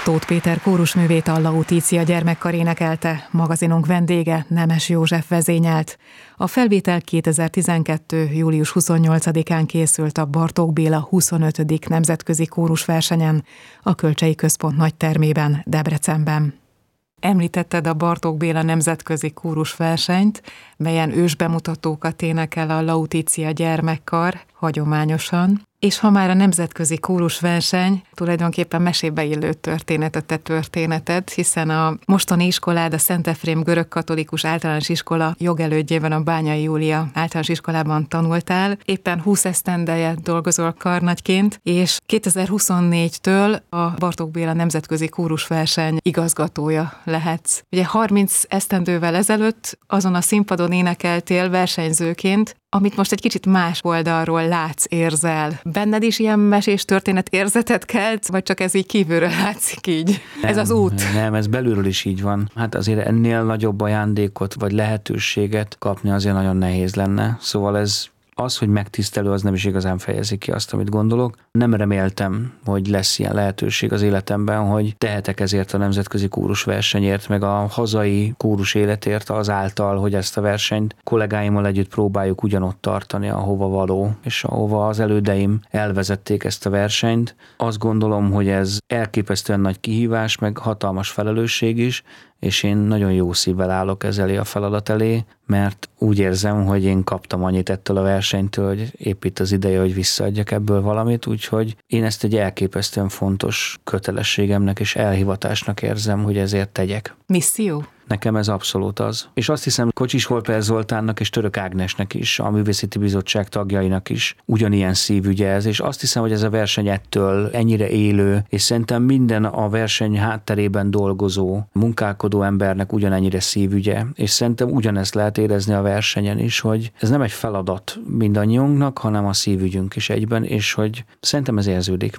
Tóth Péter kórusművét a Lautitia gyermekkar énekelte, magazinunk vendége Nemes József vezényelt. A felvétel 2012. július 28-án készült a Bartók Béla 25. nemzetközi kórusversenyen, a Kölcsei Központ nagytermében, Debrecenben. Említetted a Bartók Béla nemzetközi kórusversenyt, melyen ősbemutatókat énekel a Lautitia gyermekkar, hagyományosan. És ha már a nemzetközi kórusverseny, tulajdonképpen mesébe illő történet a te történeted, hiszen a mostani iskolád, a Szent Efrém görögkatolikus általános iskola jogelődjében a Bányai Júlia általános iskolában tanultál, éppen 20 esztendeje dolgozol karnagyként, és 2024-től a Bartók Béla nemzetközi kórusverseny igazgatója lehetsz. Ugye 30 esztendővel ezelőtt azon a színpadon énekeltél versenyzőként, amit most egy kicsit más oldalról látsz, érzel. Benned is ilyen mesés történet érzetet kelt, vagy csak ez így kívülről látszik így? Nem, ez az út? Nem, ez belülről is így van. Hát azért ennél nagyobb ajándékot, vagy lehetőséget kapni azért nagyon nehéz lenne. Szóval az, hogy megtisztelő, az nem is igazán fejezi ki azt, amit gondolok. Nem reméltem, hogy lesz ilyen lehetőség az életemben, hogy tehetek ezért a nemzetközi kórusversenyért, meg a hazai kórus életért azáltal, hogy ezt a versenyt kollégáimmal együtt próbáljuk ugyanott tartani, ahova való, és ahova az elődeim elvezették ezt a versenyt. Azt gondolom, hogy ez elképesztően nagy kihívás, meg hatalmas felelősség is, és én nagyon jó szívvel állok ez elé a feladat elé, mert úgy érzem, hogy én kaptam annyit ettől a versenytől, hogy épp itt az ideje, hogy visszaadjak ebből valamit, úgyhogy én ezt egy elképesztően fontos kötelességemnek és elhivatásnak érzem, hogy ezért tegyek. Misszió? Nekem ez abszolút az. És azt hiszem, Kocsis Holper Zoltánnak és Török Ágnesnek is, a Művészeti Bizottság tagjainak is ugyanilyen szívügye ez, és azt hiszem, hogy ez a verseny ettől ennyire élő, és szerintem minden a verseny hátterében dolgozó, munkálkodó embernek ugyanennyire szívügye, és szerintem ugyanezt lehet érezni a versenyen is, hogy ez nem egy feladat mindannyiunknak, hanem a szívügyünk is egyben, és hogy szerintem ez érződik.